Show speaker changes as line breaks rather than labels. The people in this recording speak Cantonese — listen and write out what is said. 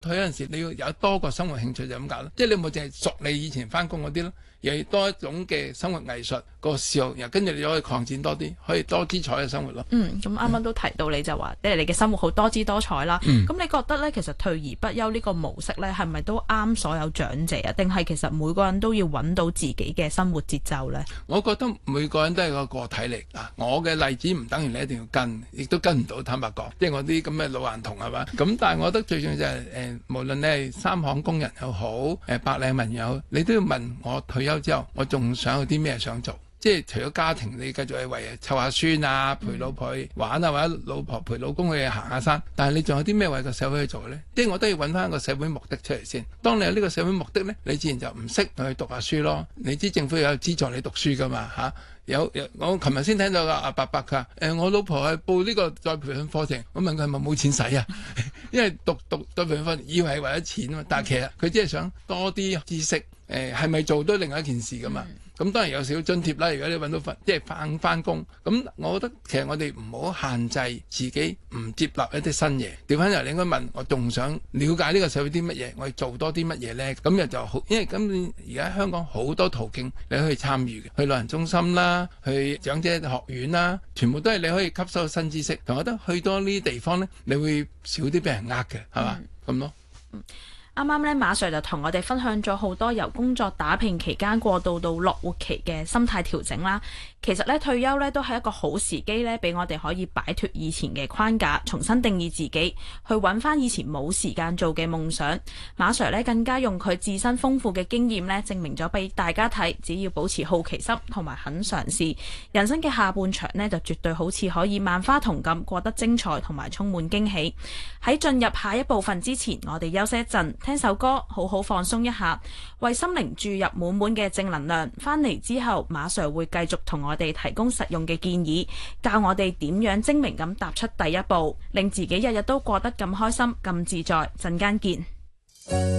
佢有陣時你要有多個生活興趣就咁解咯，即係你冇淨係熟你以前翻工嗰啲咯，又要多一種嘅生活藝術個嗜好，然後跟住你就可以擴展多啲，可以多姿彩嘅生活咯。
咁啱啱都提到你就話，即係你嘅生活好多姿多彩啦。咁你覺得咧，其實退而不休呢個模式咧，係咪都啱所有長者啊？定係其實每個人都要揾到自己嘅生活節奏咧？
我覺得每個人都係個體嚟啊！我嘅例子唔等於你一定要跟，亦都跟唔到。坦白講，即係我啲咁嘅老頑童係嘛。咁但係我覺得最重要就係無論你係三行工人又好，白領民又好，你都要問我退休之後，我仲想有啲咩想做？即係除咗家庭，你繼續係為湊下孫啊，陪老婆去玩啊，或者老婆陪老公去行下山。但係你仲有啲咩為個社會去做呢？即係我都要揾翻個社會目的出嚟先。當你有呢個社會目的呢，你自然就唔識去讀下書咯。你知政府有資助你讀書噶嘛嚇？我琴日先聽到阿伯伯佢話我老婆係報呢個再培訓課程，我問佢係咪冇錢使啊？因為讀再培訓課程以為係為咗錢啊嘛，但係其實佢只係想多啲知識，係咪做都另外一件事噶嘛。咁當然有少少津貼啦。如果你揾到份即係翻工，咁我覺得其實我哋唔好限制自己，唔接納一啲新嘢。調翻嚟你應該問我，仲想了解呢個社會啲乜嘢，我哋做多啲乜嘢呢？咁又就好，因為今而家香港好多途徑你可以參與嘅，去老人中心啦，去長者學院啦，全部都係你可以吸收新知識。同我覺得去多呢啲地方呢，你會少啲俾人呃嘅，係嘛咁咯。
啱啱咧，馬 Sir 就同我哋分享咗好多由工作打拼期間過渡到樂活期嘅心態調整啦。其實咧，退休咧都係一個好時機咧，俾我哋可以擺脫以前嘅框架，重新定義自己，去揾翻以前冇時間做嘅夢想。馬 Sir 咧更加用佢自身豐富嘅經驗咧，證明咗俾大家睇，只要保持好奇心同埋肯嘗試，人生嘅下半場呢，就絕對好似可以萬花筒咁過得精彩同埋充滿驚喜。喺進入下一部分之前，我哋休息一陣，聽首歌，好好放鬆一下，為心靈注入滿滿嘅正能量。翻嚟之後，馬 Sir 會繼續同我哋提供實用嘅建議，教我哋點樣精明咁踏出第一步，令自己日日都過得咁開心、咁自在。陣間見。